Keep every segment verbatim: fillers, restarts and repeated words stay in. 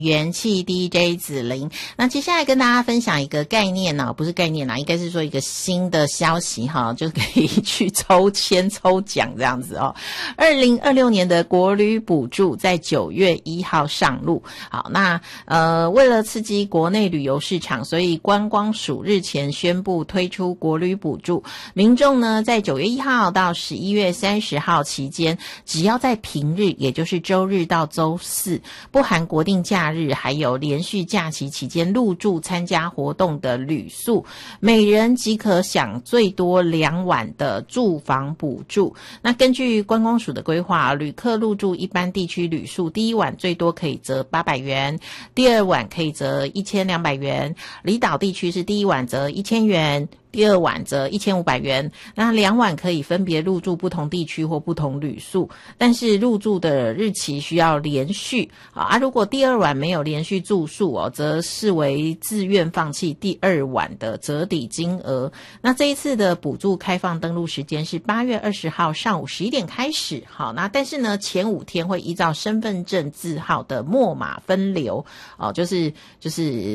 元气 D J 子玲，那接下来跟大家分享一个概念呢、啊，不是概念啦，应该是说一个新的消息哈，就可以去抽签抽奖这样子哦。二零二六年的国旅补助在九月一号上路。好，那呃，为了刺激国内旅游市场，所以观光署日前宣布推出国旅补助，民众呢在九月一号到十一月三十号期间，只要在平日，也就是周日到周四，不含国定假日还有连续假期期间入住参加活动的旅宿，每人即可享最多两晚的住房补助。那根据观光署的规划，旅客入住一般地区旅宿，第一晚最多可以折八百元，第二晚可以折一千两百元，离岛地区是第一晚折一千元，第二晚则一千五百元，那两晚可以分别入住不同地区或不同旅宿，但是入住的日期需要连续啊。如果第二晚没有连续住宿哦，则视为自愿放弃第二晚的折抵金额。那这一次的补助开放登录时间是八月二十号上午十一点开始，好，那但是呢前五天会依照身份证字号的末码分流哦，就是就是。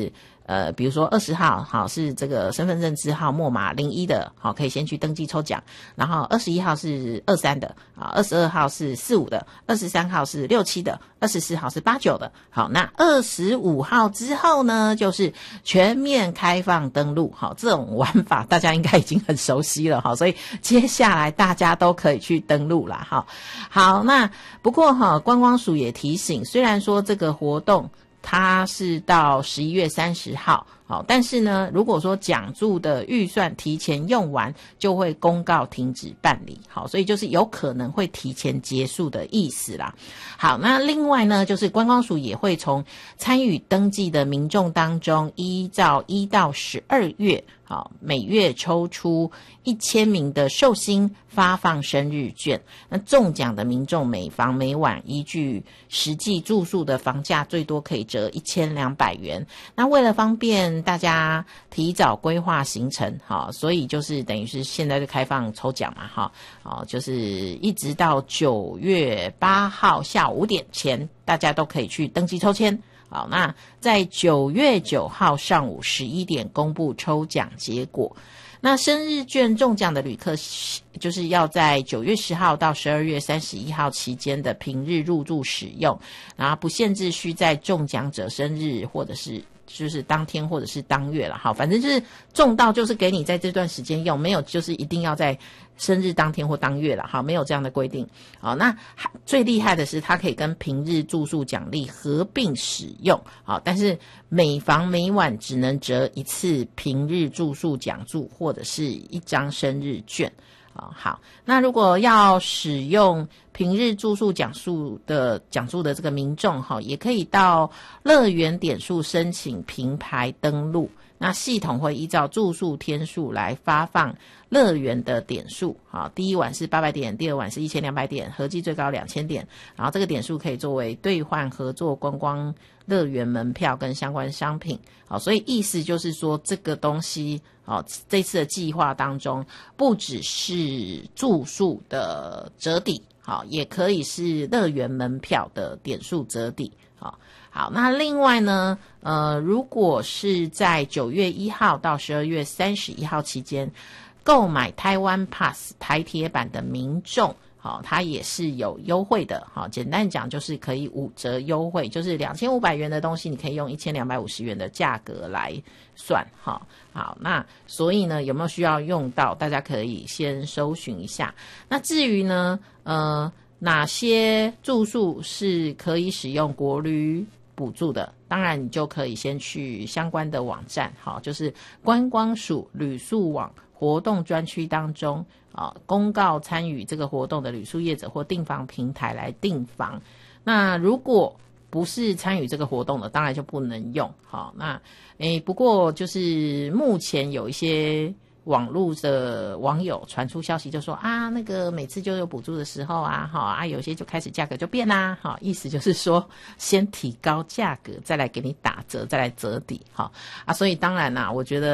呃，比如说二十号，好是这个身份证字号末码零一的，好可以先去登记抽奖。然后二十一号是二三的，啊，二十二号是四五的，二十三号是六七的，二十四号是八九的。好，那二十五号之后呢，就是全面开放登录。好，这种玩法大家应该已经很熟悉了，好，所以接下来大家都可以去登录啦。好，好，那不过哈，观光署也提醒，虽然说这个活动它是到十一月三十号，好，但是呢，如果说奖助的预算提前用完，就会公告停止办理，好，所以就是有可能会提前结束的意思啦。好，那另外呢，就是观光署也会从参与登记的民众当中，依照一到十二月，好，每月抽出一千名的寿星发放生日券。那中奖的民众每房每晚依据实际住宿的房价，最多可以折一千两百元。那为了方便大家提早规划行程，好，所以就是等于是现在就开放抽奖嘛，哈，好，就是一直到九月八号下午五点前，大家都可以去登记抽签。好，那在九月九号上午十一点公布抽奖结果。那生日券中奖的旅客，就是要在九月十号到十二月三十一号期间的平日入住使用，然后不限制需在中奖者生日或者是就是当天或者是当月了，好，反正就是中到就是给你在这段时间用，没有就是一定要在生日当天或当月了，好，没有这样的规定。好，那最厉害的是它可以跟平日住宿奖励合并使用，好，但是每房每晚只能折一次平日住宿奖助或者是一张生日券。好，那如果要使用平日住宿奖数的奖助的这个民众，也可以到乐园点数申请平台登录，那系统会依照住宿天数来发放乐园的点数。好，第一晚是八百点，第二晚是一千两百点，合计最高两千点。然后这个点数可以作为兑换合作观光乐园门票跟相关商品。好，所以意思就是说这个东西，好，这次的计划当中不只是住宿的折抵，好，也可以是乐园门票的点数折抵。好，好，那另外呢，呃，如果是在九月一号到十二月三十一号期间购买台湾 Pass 台铁版的民众，好，它也是有优惠的。好，简单讲就是可以五折优惠，就是两千五百元的东西，你可以用一千两百五十元的价格来算。好，好，那所以呢，有没有需要用到？大家可以先搜寻一下。那至于呢，呃，哪些住宿是可以使用国旅补助的？当然，你就可以先去相关的网站，好，就是观光署旅宿网活动专区当中啊，公告参与这个活动的旅宿业者或订房平台来订房。那如果不是参与这个活动的，当然就不能用。好，那诶，不过就是目前有一些网络的网友传出消息，就说啊，那个每次就有补助的时候啊，好啊，有些就开始价格就变啦，好，意思就是说先提高价格，再来给你打折，再来折抵，好啊，所以当然啦，我觉得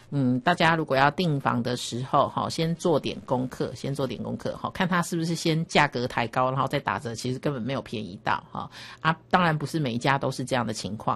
嗯，大家如果要订房的时候，哈，先做点功课，先做点功课，哈，看它是不是先价格抬高，然后再打折，其实根本没有便宜到，哈啊，当然不是每一家都是这样的情况。